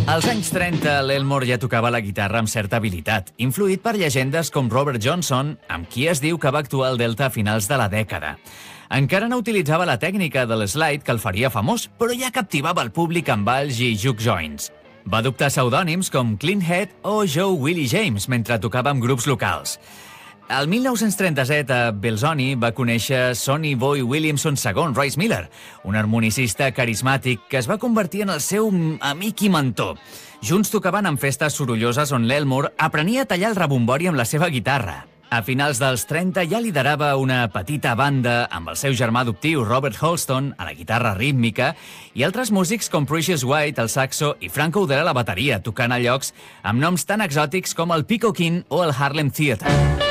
Als anys 30, l'Elmore ja tocava la guitarra amb certa habilitat, influït per llegendes com Robert Johnson, amb qui es diu que va actuar al Delta a finals de la dècada. Encara no utilitzava la tècnica de l'slide que el faria famós, però ja captivava el públic amb balls i juke joints. Va adoptar pseudònims com Clean Head o Joe Willie James mentre tocava amb grups locals. El 1937, a Belzoni va conèixer Sonny Boy Williamson II, Royce Miller, un harmonicista carismàtic que es va convertir en el seu amic i mentor. Junts tocaven en festes sorolloses on l'Elmore aprenia a tallar el rebombori amb la seva guitarra. A finals dels 30 ja liderava una petita banda amb el seu germà adoptiu Robert Holston a la guitarra rítmica i altres músics com Precious White al saxo i Frank O'Dell a la bateria, tocant a llocs amb noms tan exòtics com el Pico King o el Harlem Theatre.